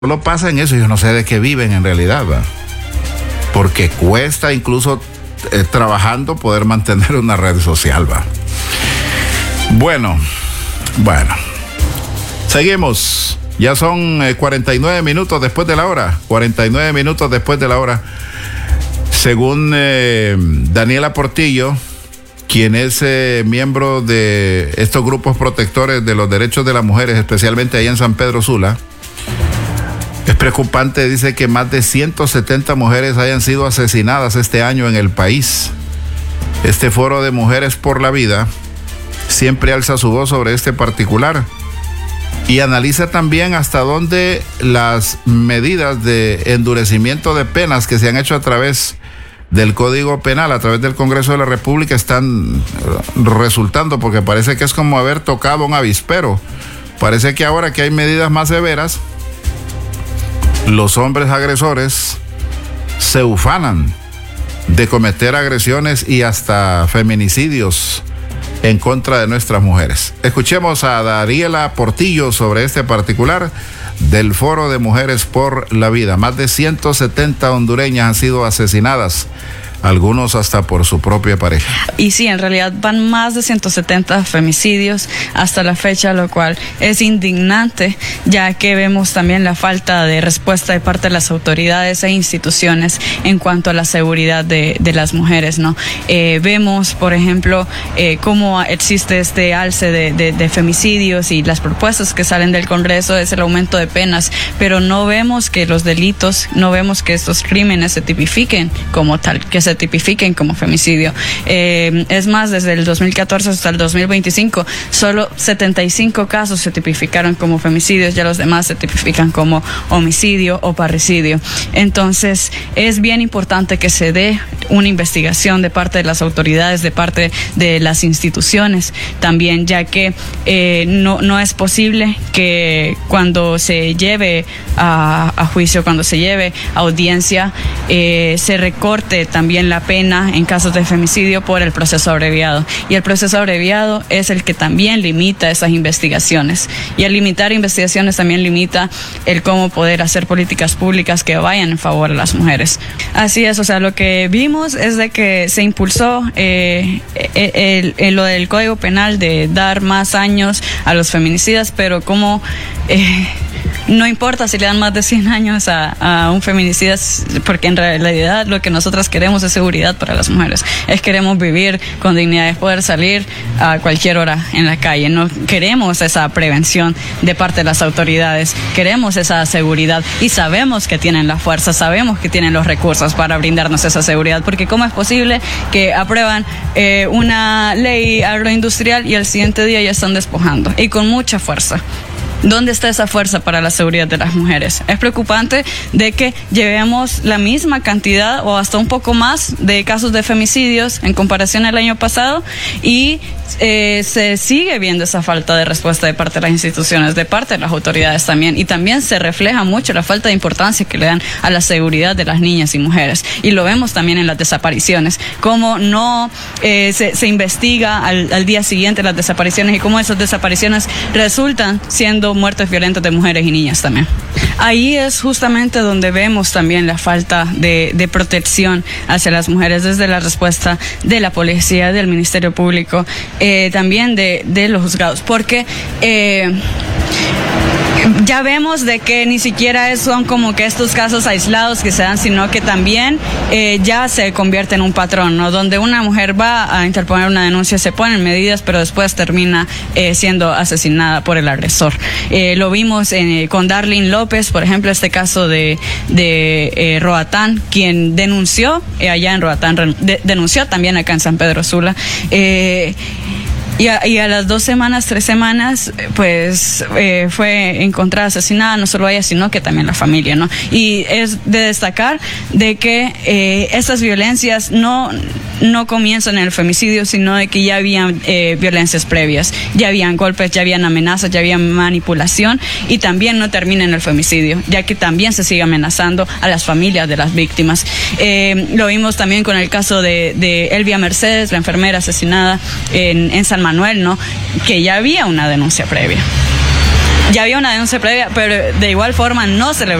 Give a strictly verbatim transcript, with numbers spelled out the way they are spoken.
Solo pasa en eso, yo no sé de qué viven en realidad, ¿va? Porque cuesta incluso eh, trabajando poder mantener una red social, ¿va? Bueno, bueno, seguimos, ya son eh, cuarenta y nueve minutos después de la hora, cuarenta y nueve minutos después de la hora, según eh, Daniela Portillo, quien es eh, miembro de estos grupos protectores de los derechos de las mujeres, especialmente allá en San Pedro Sula. Es preocupante, dice que más de ciento setenta mujeres hayan sido asesinadas este año en el país. Este Foro de Mujeres por la Vida siempre alza su voz sobre este particular y analiza también hasta dónde las medidas de endurecimiento de penas que se han hecho a través del Código Penal, a través del Congreso de la República, están resultando, porque parece que es como haber tocado un avispero. Parece que ahora que hay medidas más severas, los hombres agresores se ufanan de cometer agresiones y hasta feminicidios en contra de nuestras mujeres. Escuchemos a Daniela Portillo sobre este particular del Foro de Mujeres por la Vida. Más de ciento setenta hondureñas han sido asesinadas, algunos hasta por su propia pareja. Y sí, en realidad van más de ciento setenta femicidios hasta la fecha, lo cual es indignante, ya que vemos también la falta de respuesta de parte de las autoridades e instituciones en cuanto a la seguridad de, de las mujeres, ¿no? Eh, vemos, por ejemplo, eh, cómo existe este alce de, de, de femicidios, y las propuestas que salen del Congreso es el aumento de penas, pero no vemos que los delitos, no vemos que estos crímenes se tipifiquen como tal, que se tipifiquen como femicidio. Eh, es más, desde el dos mil catorce hasta el dos mil veinticinco, solo setenta y cinco casos se tipificaron como femicidios, ya los demás se tipifican como homicidio o parricidio. Entonces, es bien importante que se dé una investigación de parte de las autoridades, de parte de las instituciones también, ya que eh, no, no es posible que cuando se lleve a, a juicio, cuando se lleve a audiencia, eh, se recorte también la pena en casos de femicidio por el proceso abreviado. Y el proceso abreviado es el que también limita esas investigaciones. Y al limitar investigaciones también limita el cómo poder hacer políticas públicas que vayan en favor de las mujeres. Así es, o sea, lo que vimos es de que se impulsó eh, el, el, lo del Código Penal de dar más años a los feminicidas, pero como eh, no importa si le dan más de cien años a, a un feminicida, porque en realidad lo que nosotras queremos es seguridad para las mujeres. Es queremos vivir con dignidad, es poder salir a cualquier hora en la calle. No queremos esa prevención de parte de las autoridades, queremos esa seguridad, y sabemos que tienen la fuerza, sabemos que tienen los recursos para brindarnos esa seguridad, porque ¿cómo es posible que aprueban eh, una ley agroindustrial y al siguiente día ya están despojando, y con mucha fuerza? ¿Dónde está esa fuerza para la seguridad de las mujeres? Es preocupante de que llevemos la misma cantidad o hasta un poco más de casos de femicidios en comparación al año pasado, y eh, se sigue viendo esa falta de respuesta de parte de las instituciones, de parte de las autoridades también, y también se refleja mucho la falta de importancia que le dan a la seguridad de las niñas y mujeres, y lo vemos también en las desapariciones, cómo no eh, se, se investiga al, al día siguiente las desapariciones, y cómo esas desapariciones resultan siendo muertes violentas de mujeres y niñas también. Ahí es justamente donde vemos también la falta de, de protección hacia las mujeres desde la respuesta de la policía, del Ministerio Público, eh, también de, de los juzgados, porque eh, ya vemos de que ni siquiera son como que estos casos aislados que se dan, sino que también eh, ya se convierte en un patrón, ¿no? Donde una mujer va a interponer una denuncia, se ponen medidas, pero después termina eh, siendo asesinada por el agresor. Eh, lo vimos eh, con Darlene López, por ejemplo, este caso de, de eh, Roatán, quien denunció eh, allá en Roatán, de, denunció también acá en San Pedro Sula. Eh, Y a, y a las dos semanas, tres semanas, pues eh, fue encontrada asesinada, no solo ella, sino que también la familia, ¿no? Y es de destacar de que eh, estas violencias no, no comienzan en el femicidio, sino de que ya habían eh, violencias previas, ya habían golpes, ya habían amenazas, ya había manipulación, y también no termina en el femicidio, ya que también se sigue amenazando a las familias de las víctimas. Eh, lo vimos también con el caso de, de Elvia Mercedes, la enfermera asesinada en, en San Manuel, ¿no? Que ya había una denuncia previa. ya había una denuncia previa, pero de igual forma no se le